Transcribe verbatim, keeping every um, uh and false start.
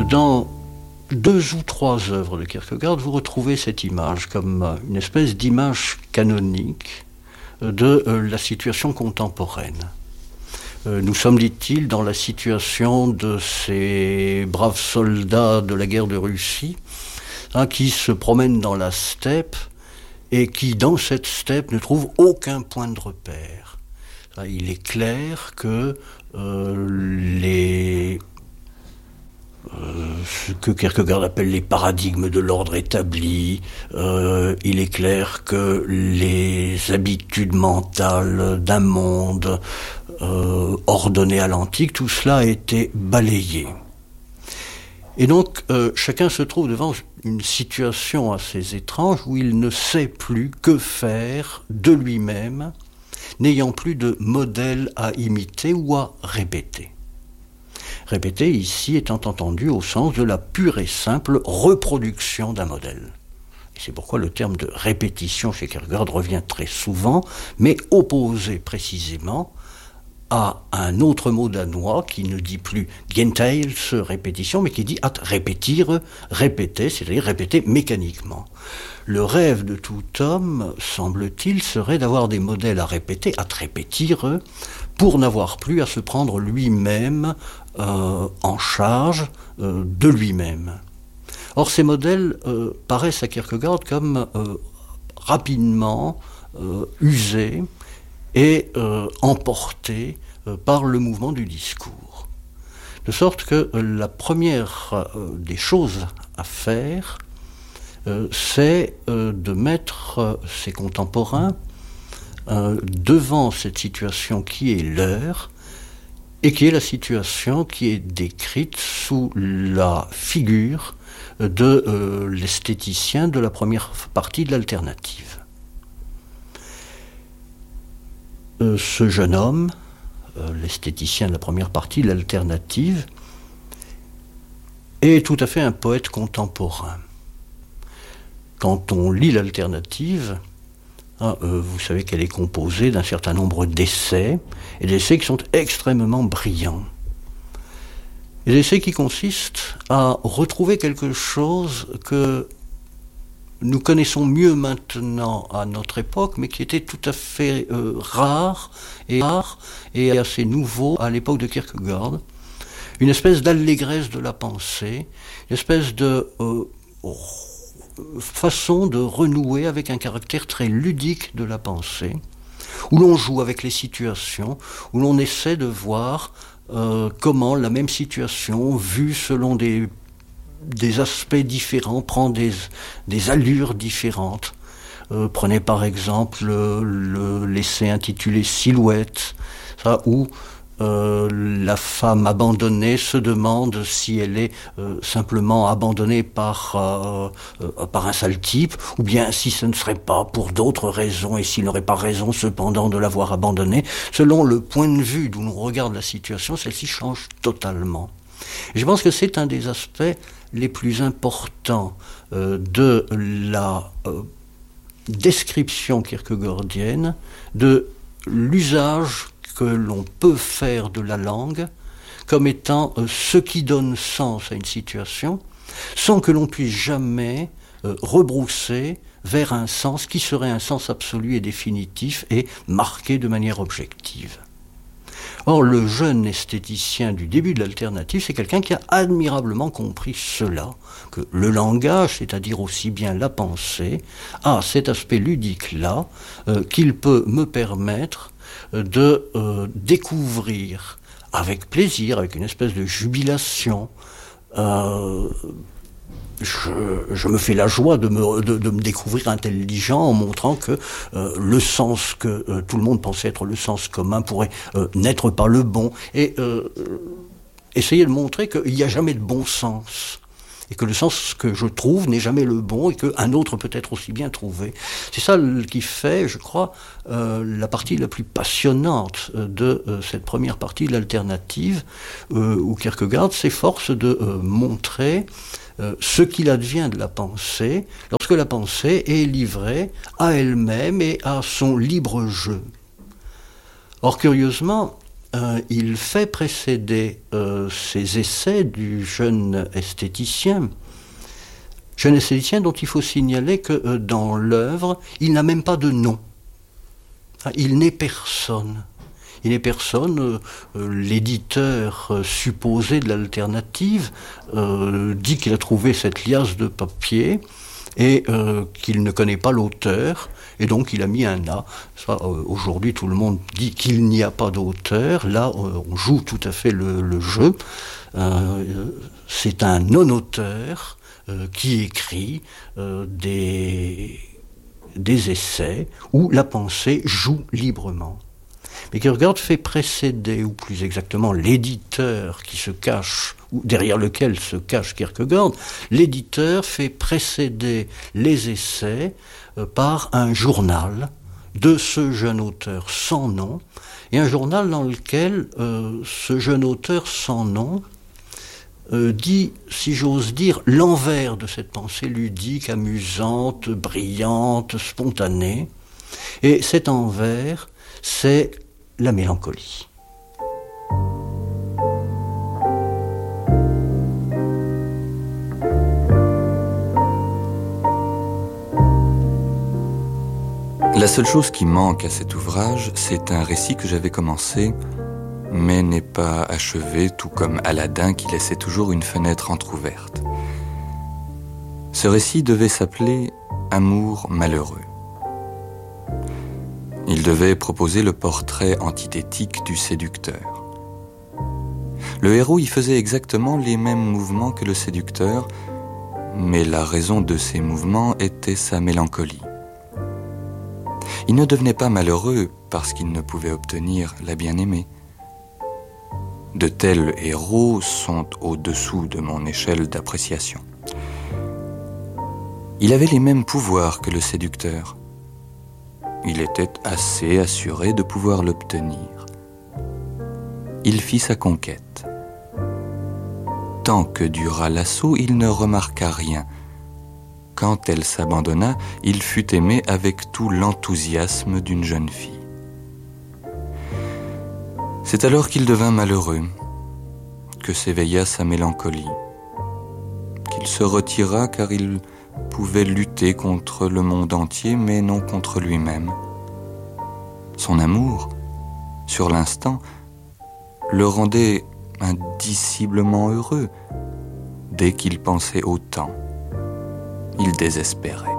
dans deux ou trois œuvres de Kierkegaard, vous retrouvez cette image comme une espèce d'image canonique de la situation contemporaine. Nous sommes, dit-il, dans la situation de ces braves soldats de la guerre de Russie, hein, qui se promènent dans la steppe et qui, dans cette steppe, ne trouvent aucun point de repère. Il est clair que euh, les... Euh, ce que Kierkegaard appelle les paradigmes de l'ordre établi, euh, il est clair que les habitudes mentales d'un monde euh, ordonné à l'antique, tout cela a été balayé. Et donc, euh, chacun se trouve devant une situation assez étrange où il ne sait plus que faire de lui-même, n'ayant plus de modèle à imiter ou à répéter. Répéter ici étant entendu au sens de la pure et simple reproduction d'un modèle. Et c'est pourquoi le terme de répétition chez Kierkegaard revient très souvent, mais opposé précisément à un autre mot danois qui ne dit plus Gentils, répétition, mais qui dit at répétir, répéter, c'est-à-dire répéter mécaniquement. Le rêve de tout homme, semble-t-il, serait d'avoir des modèles à répéter, at répétir, pour n'avoir plus à se prendre lui-même euh, en charge euh, de lui-même. Or, ces modèles euh, paraissent à Kierkegaard comme euh, rapidement euh, usés et euh, emportés euh, par le mouvement du discours. De sorte que euh, la première euh, des choses à faire, euh, c'est euh, de mettre euh, ses contemporains euh, devant cette situation qui est leur, et qui est la situation qui est décrite sous la figure de euh, l'esthéticien de la première partie de l'alternative. Euh, ce jeune homme, euh, l'esthéticien de la première partie de l'alternative, est tout à fait un poète contemporain. Quand on lit l'alternative, hein, euh, vous savez qu'elle est composée d'un certain nombre d'essais, et d'essais qui sont extrêmement brillants. Et des essais qui consistent à retrouver quelque chose que nous connaissons mieux maintenant à notre époque, mais qui était tout à fait euh, rare et rare et assez nouveau à l'époque de Kierkegaard. Une espèce d'allégresse de la pensée, une espèce de euh, façon de renouer avec un caractère très ludique de la pensée, où l'on joue avec les situations, où l'on essaie de voir euh, comment la même situation, vue selon des des aspects différents, prend des, des allures différentes. Euh, prenez par exemple le, le, l'essai intitulé Silhouette, ça, où euh, la femme abandonnée se demande si elle est euh, simplement abandonnée par, euh, euh, par un sale type, ou bien si ce ne serait pas pour d'autres raisons, et s'il n'aurait pas raison cependant de l'avoir abandonnée. Selon le point de vue d'où l'on regarde la situation, celle-ci change totalement. Et je pense que c'est un des aspects les plus importants euh, de la euh, description kierkegaardienne de l'usage que l'on peut faire de la langue comme étant euh, ce qui donne sens à une situation, sans que l'on puisse jamais euh, rebrousser vers un sens qui serait un sens absolu et définitif et marqué de manière objective. Or, le jeune esthéticien du début de l'alternative, c'est quelqu'un qui a admirablement compris cela, que le langage, c'est-à-dire aussi bien la pensée, a cet aspect ludique-là, euh, qu'il peut me permettre de euh, découvrir avec plaisir, avec une espèce de jubilation, euh, Je, je me fais la joie de me, de, de me découvrir intelligent en montrant que euh, le sens que euh, tout le monde pensait être le sens commun pourrait euh, n'être pas le bon, et euh, essayer de montrer qu'il n'y a jamais de bon sens, et que le sens que je trouve n'est jamais le bon, et qu'un autre peut être aussi bien trouvé. C'est ça qui fait, je crois, euh, la partie la plus passionnante de euh, cette première partie de l'alternative, euh, où Kierkegaard s'efforce de euh, montrer Euh, ce qu'il advient de la pensée lorsque la pensée est livrée à elle-même et à son libre jeu. Or, curieusement, euh, il fait précéder euh, ses essais du jeune esthéticien, jeune esthéticien dont il faut signaler que euh, dans l'œuvre, il n'a même pas de nom. Ah, il n'est personne. Il n'est personne. Euh, euh, l'éditeur euh, supposé de l'alternative euh, dit qu'il a trouvé cette liasse de papier et euh, qu'il ne connaît pas l'auteur, et donc il a mis un A. Ça, euh, aujourd'hui, tout le monde dit qu'il n'y a pas d'auteur. Là, euh, on joue tout à fait le, le jeu. Euh, c'est un non-auteur euh, qui écrit euh, des, des essais où la pensée joue librement. Mais Kierkegaard fait précéder, ou plus exactement l'éditeur qui se cache, ou derrière lequel se cache Kierkegaard, l'éditeur fait précéder les essais euh, par un journal de ce jeune auteur sans nom, et un journal dans lequel euh, ce jeune auteur sans nom euh, dit, si j'ose dire, l'envers de cette pensée ludique, amusante, brillante, spontanée. Et cet envers, c'est la mélancolie. La seule chose qui manque à cet ouvrage, c'est un récit que j'avais commencé, mais n'est pas achevé, tout comme Aladin qui laissait toujours une fenêtre entr'ouverte. Ce récit devait s'appeler « Amour malheureux ». Il devait proposer le portrait antithétique du séducteur. Le héros y faisait exactement les mêmes mouvements que le séducteur, mais la raison de ces mouvements était sa mélancolie. Il ne devenait pas malheureux parce qu'il ne pouvait obtenir la bien-aimée. De tels héros sont au-dessous de mon échelle d'appréciation. Il avait les mêmes pouvoirs que le séducteur. Il était assez assuré de pouvoir l'obtenir. Il fit sa conquête. Tant que dura l'assaut, il ne remarqua rien. Quand elle s'abandonna, il fut aimé avec tout l'enthousiasme d'une jeune fille. C'est alors qu'il devint malheureux, que s'éveilla sa mélancolie, qu'il se retira car il pouvait lutter contre le monde entier, mais non contre lui-même. Son amour, sur l'instant, le rendait indiciblement heureux. Dès qu'il pensait au temps, il désespérait.